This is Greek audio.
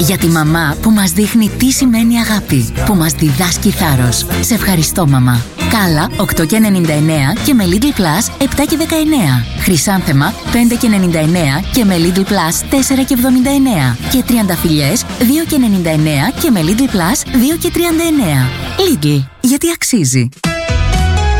Για τη μαμά που μας δείχνει τι σημαίνει αγάπη, που μας διδάσκει θάρρος. Σε ευχαριστώ, μαμά. Κάλα 8,99 και με Lidl Plus 7,19. Χρυσάνθεμα 5,99 και με Lidl Plus 4,79. Και τριανταφυλλιές 2,99 και με Lidl Plus 2,39. Lidl, γιατί αξίζει.